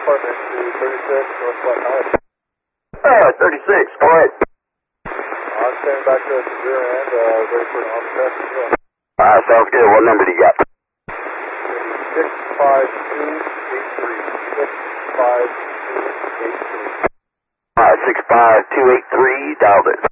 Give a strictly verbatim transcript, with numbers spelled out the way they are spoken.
department to thirty-six, North Platte Highway. Uh, thirty-six, go ahead. I'm standing back to the rear end, uh, ready for an on-test as well. Alright, sounds good. What number do you got? six five two eight three. six five two eight three. Alright, six five two eight three, dialed it.